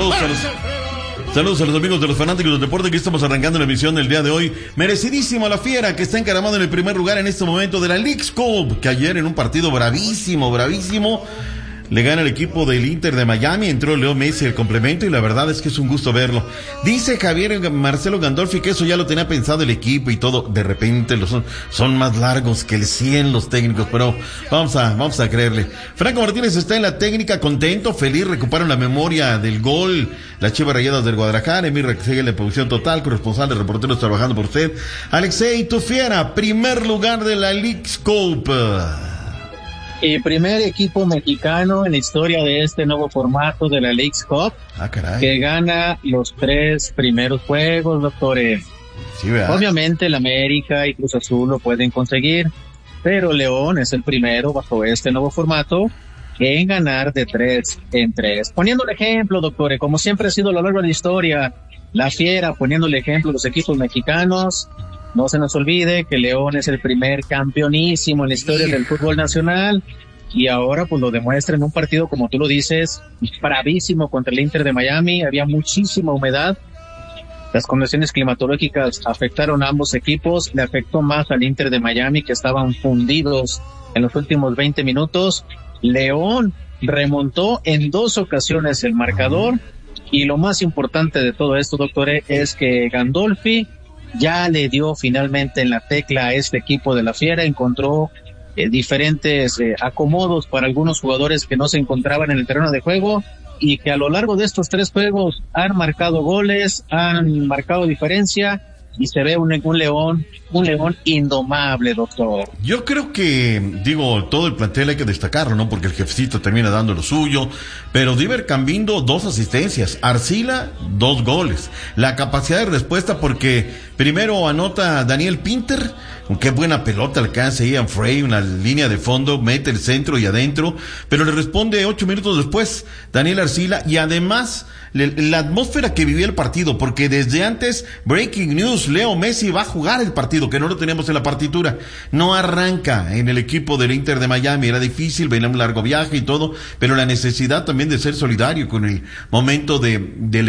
Saludos a los amigos de los fanáticos del deporte, que estamos arrancando la emisión del día de hoy. Merecidísimo a la Fiera, que está encaramado en el primer lugar en este momento de la Leagues Cup, que ayer en un partido bravísimo, le gana el equipo del Inter de Miami. Entró Leo Messi el complemento y la verdad es que es un gusto verlo. Dice Javier Marcelo Gandolfi que eso ya lo tenía pensado el equipo y todo. De repente son más largos que el 100 los técnicos, pero vamos a creerle. Franco Martínez está en la técnica, contento, feliz, recuperan la memoria del gol. Las Chivas Rayadas del Guadalajara. Emir Rexegui en la producción total, corresponsal de Reporteros trabajando por usted. Alexei, tu Fiera, primer lugar de la Leagues Cup. Y primer equipo mexicano en la historia de este nuevo formato de la Leagues Cup, que gana los 3 primeros juegos, doctores. Sí, ¿verdad? Obviamente el América y Cruz Azul lo pueden conseguir, pero León es el primero bajo este nuevo formato en ganar de 3 en 3. Poniendo el ejemplo, doctores, como siempre ha sido a lo largo de la historia, la Fiera poniendo el ejemplo de los equipos mexicanos. No se nos olvide que León es el primer campeonísimo en la historia del fútbol nacional y ahora pues lo demuestra en un partido, como tú lo dices, bravísimo contra el Inter de Miami. Había muchísima humedad. Las condiciones climatológicas afectaron a ambos equipos. Le afectó más al Inter de Miami, que estaban fundidos en los últimos 20 minutos. León remontó en 2 ocasiones el marcador y lo más importante de todo esto, doctor, es que Gandolfi ya le dio finalmente en la tecla a este equipo de la Fiera. Encontró diferentes acomodos para algunos jugadores que no se encontraban en el terreno de juego y que a lo largo de estos 3 juegos han marcado goles, han marcado diferencia y se ve un León indomable, doctor. Yo creo que, todo el plantel hay que destacarlo, ¿no? Porque el jefecito termina dando lo suyo, pero Diver Cambindo 2 asistencias, Arcila 2 goles. La capacidad de respuesta, porque primero anota Daniel Pinter, con qué buena pelota alcanza Ian Frey, una línea de fondo, mete el centro y adentro, pero le responde 8 minutos después Daniel Arcila, y además la atmósfera que vivía el partido, porque desde antes, breaking news, Leo Messi va a jugar el partido, que no lo teníamos en la partitura, no arranca en el equipo del Inter de Miami. Era difícil, venía un largo viaje y todo, pero la necesidad también de ser solidario con el momento del